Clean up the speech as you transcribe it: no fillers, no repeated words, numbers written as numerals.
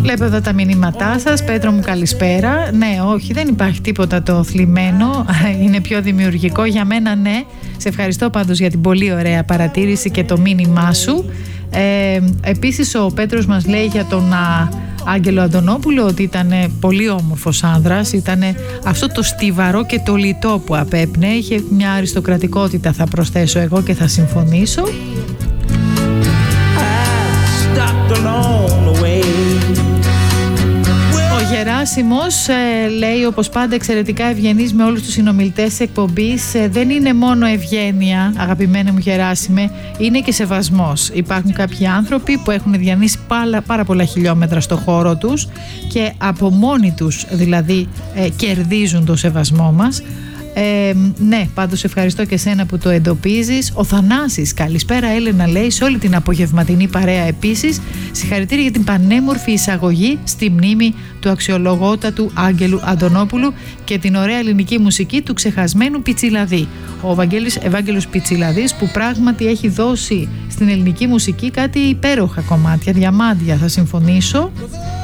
Βλέπω εδώ τα μηνύματά σας. Πέτρο μου, καλησπέρα. Ναι, όχι, δεν υπάρχει τίποτα το θλιμμένο. Είναι πιο δημιουργικό για μένα, ναι. Σε ευχαριστώ πάντως για την πολύ ωραία παρατήρηση και το μήνυμά σου. Επίσης ο Πέτρος μας λέει για τον Άγγελο Αντωνόπουλο ότι ήταν πολύ όμορφος άνδρας. Ήταν αυτό το στιβαρό και το λιτό που απέπνε. Είχε μια αριστοκρατικότητα, θα προσθέσω εγώ, και θα συμφωνήσω. Ο Γεράσιμος λέει, όπως πάντα, εξαιρετικά ευγενής με όλους τους συνομιλητές της εκπομπής. Δεν είναι μόνο ευγένεια, αγαπημένε μου Γεράσιμε, είναι και σεβασμός. Υπάρχουν κάποιοι άνθρωποι που έχουν διανύσει πάρα πολλά χιλιόμετρα στο χώρο τους και από μόνοι τους δηλαδή κερδίζουν το σεβασμό μας. Ναι, πάντως ευχαριστώ και σένα που το εντοπίζεις. Ο Θανάσης, καλησπέρα Έλενα, λέει, σε όλη την απογευματινή παρέα επίσης. Συγχαρητήρια για την πανέμορφη εισαγωγή στη μνήμη του αξιολογότατου Άγγελου Αντωνόπουλου και την ωραία ελληνική μουσική του ξεχασμένου Πιτσιλαδή. Ο Ευάγγελος Πιτσιλαδής, που πράγματι έχει δώσει στην ελληνική μουσική κάτι υπέροχα κομμάτια, διαμάντια, θα συμφωνήσω.